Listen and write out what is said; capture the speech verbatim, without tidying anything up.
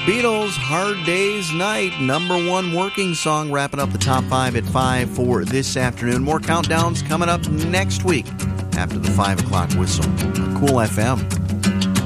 Beatles, Hard Day's Night, number one working song, wrapping up the top five at five for this afternoon. More countdowns coming up next week after the five o'clock whistle on Cool F M.